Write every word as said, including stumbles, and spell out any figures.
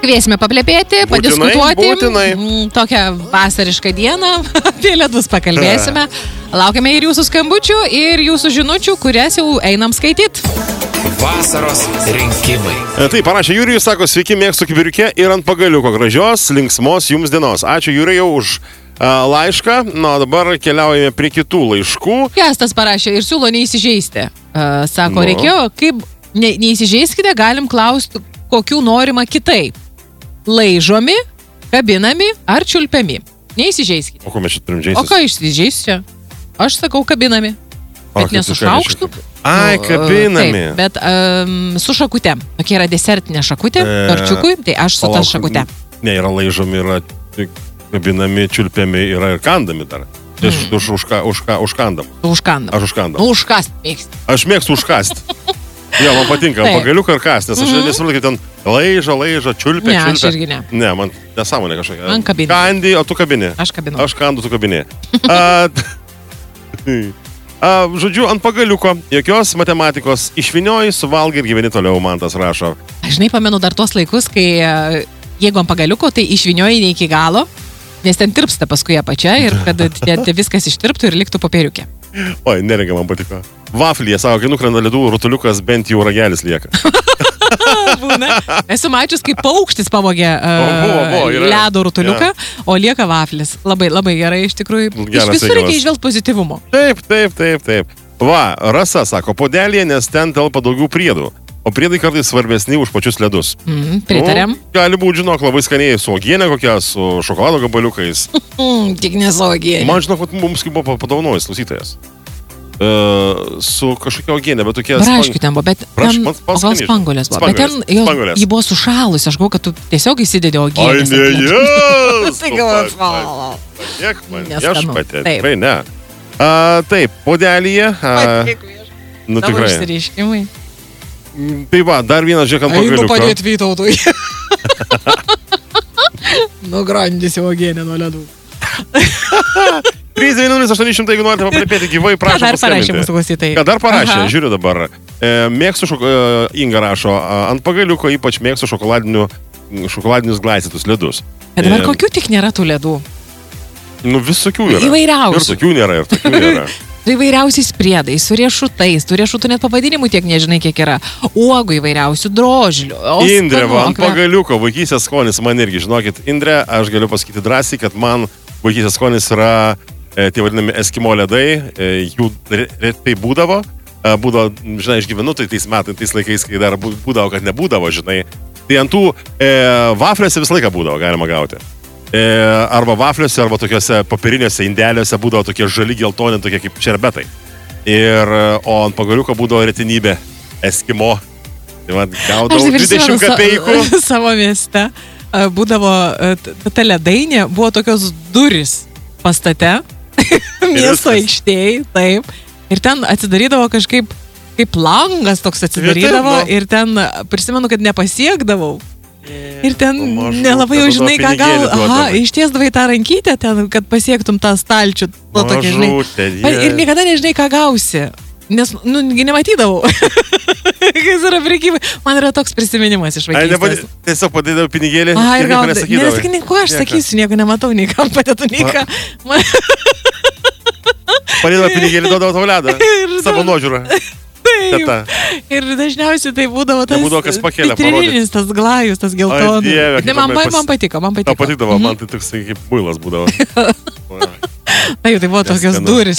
Kviesime paplepėti, Būtinai, padiskutuoti. būtinai. Mm, Tokią vasarišką dieną apie ledus pakalbėsime. Laukiame ir jūsų skambučių, ir jūsų žinučių, kurias jau einam skaityti. Vasaros rinkimai. E, Taip, parašė Jurijus, sako, sveiki, mėgstu kibiriuke ir ant pagaliuko. Gražios, linksmos jums dienos. Ačiū Jurijau už a, laišką. Na, o dabar keliaujame prie kitų laiškų. Kestas parašė ir siūlo neįsižeisti. Uh, sako, Nu. reikėjo, kaip ne, neįsižeiskite, galim klausti, kokių norima kitaip. Laižomi, kabinami ar čiulpiami. Neįsižeiskite. O ko mes čia turim O džiaisis? ką išsižeis čia? Aš sakau, kabinami. O, Bet kaip ne su tu ką šaukštu. reiškia? Ai, Nu, kabinami. Taip, bet um, su šakute. Tokia yra desertinė šakutė, E, torčiukui, tai aš su ta Palauk, šakute. Ne, yra laižomi, yra tik kabinami, čiulpiami, yra ir kandami dar. Aš Mm. už, už, ką- už, ką- užkandam. Užkandam. Aš užkandam. Nu, užkast mėgsti. Aš mėgstu užkasti. Jo, man patinka Taip. pagaliuką ir kas, nes aš Mhm. nesuprantu, kaip ten laižo, laižo, čiulpia, Ne, aš čiulpia. irgi ne. Ne, man nesąmonė kažkokia. Man kabini. Kandi, o tu kabini. Aš kabinu. Aš kandu, tu kabini. A, a, žodžiu, ant pagaliuko, jokios matematikos, išvinioji, suvalgai ir gyveni toliau, man tas rašo. Aš žinai, pamenu dar tuos laikus, kai e, jeigu ant pagaliuko, tai išvinioji ne iki galo, nes ten tirpsta paskui apačia ir kad ten viskas ištirptų ir liktų popieriukė. Oi, neringa man patiko. Vaflyje, savo, kai nukrenta ledų rutuliukas, bent jau ragelis lieka. Būna. Esu mačius, kaip paukštis pavogė uh, O, buvo, buvo, yra. ledo rutuliuką, o lieka vaflis. Labai, labai gerai, iš tikrųjų. Iš Geras visur reikia reikalas. išvelgti pozityvumo. Taip, taip, taip, taip. Va, Rasa sako, podelėje, nes ten telpa daugiau priedų. O priedai kartais svarbesni už pačius ledus. Mm, pritarėm. Nu, gali būti, žinok, labai skaniai su ogienė kokia, su šokolado gabaliukais. Mm, tik nesaugiai. Man žinok, vat mums kaip buvo padovanojęs klausytojas. E, su kažkokia ogienė, bet tokie... Braškių ten buvo, bet Braš- ten, man o gal spangolės. spangolės buvo. Bet ten Spangolės, jo, spangolės. ji buvo sušalusi, aš galvoju, kad tu tiesiog įsidedi Ai, ogienės. ne, ant jas! Tai galvoju, vala. Tiek man, Neskanu. viešpatė, Taip. tikrai ne. A, taip, podelyje. a, Nu, Tavo tikrai. išsireiškimai. Tai va, dar vienas žiūrėk ant Einu pagaliuko. padėti Vytautui. Nugrandys jau ogienę nuo ledų. trys devyni nulis aštuoni šimtai, jeigu norite paplepėti gyvai, Ką prašom dar parašė mūsų paskambinti. klausytojai? Ką dar parašė, Aha. žiūriu dabar. E, mėgstu, šok... e, Inga rašo, a, ant pagaliuko ypač mėgstu šokoladinių, šokoladinius glaistytus ledus. Bet dabar E, kokių tik nėra tų ledų? Nu, visokių yra. Įvairiausių. Ir tokių nėra, ir tokių nėra. Tai įvairiausiais priedais, su riešutais, tų riešutų net pavadinimų tiek nežinai, kiek yra. Uogų įvairiausių, drožlių. O Indrė, skanu, va, ant o kvep- pagaliuko vaikystės skonis man irgi, žinokit, Indrė, aš galiu pasakyti drąsiai, kad man vaikystės skonis yra e, tie vadinami eskimo ledai, e, jų re- retai būdavo, e, būdavo, žinai, aš gyvenu tai tais metais, tais laikais, kai dar bū- būdavo, kad nebūdavo, žinai, tai ant tų e, vafliuose visą laiką būdavo galima gauti. E, arba vafliuose, arba tokiuose popieriniuose indeliuose būdavo tokie žali geltoni, tokie kaip šerbetai. Ir, e, o ant pagaliuko būdavo retinybė eskimo. Tai va, Aš gaudavau taip dvidešimt prisimenu kapeikų. sa- savo mieste. a, Būdavo, a, t- ta ledainė, buvo tokios duris pastate, miesto viskas. aikštėje, taip. Ir ten atsidarydavo kažkaip, kaip langas toks atsidarydavo. Ir taip, nu. Ir ten a, prisimenu, kad nepasiekdavau. Ir ten Nu, maždaug, nelabai jau tada žinai, ką gal. pinigėlį Aha, duodavai. ištiesdavai tą rankytę ten, kad pasiektum tą stalčių. Nu, tokia, žinai. Mažutė, Pa- Ir jie. niekada nežinai, ką gausi. Nes, nu, gi nematydavau. Kas yra prekybai. Man yra toks prisiminimas iš Ai, nepad... vaikystės. Tiesiog padėdavau pinigėlį. Aha, ir nieko gal... nesakydavai. Nesakyk, nieko aš Nieko. sakysiu, nieko nematau, nei kam padėtų, nei ką. Man... Padėdavau pinigėlį, duodavau tau ledą. Ir Savo tau- nuožiūrą. Taip. Teta. Ir dažniausiai tai būdavo tas... Nebūdavo, kas pakelia, citrininis, tas glajus, tas geltonas. Dieve, Ne, kaip man, man pas- man patiko, man patiko. Tau patikdavo, man tai toks kaip muilas būdavo. Taip, tai buvo tokios Neskanu. durys